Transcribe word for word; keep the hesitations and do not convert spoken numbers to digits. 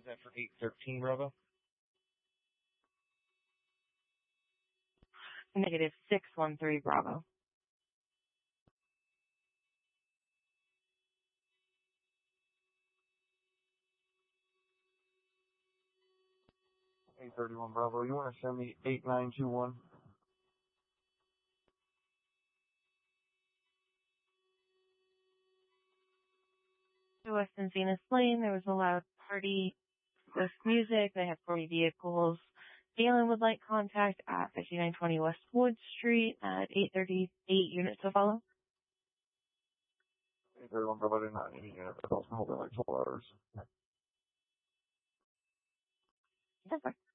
Is that for eight thirteen, Bravo? Negative six one three, Bravo. eight thirty-one, Bravo. You want to send me eight nine two one? To West Encina Lane, there was a loud party with music. They had forty vehicles. Galen would like contact at fifty-nine twenty West Wood Street at eight thirty-eight units to follow. eight thirty-one, Bravo. I did not need a unit. The call's been holding like twelve hours. That's fine.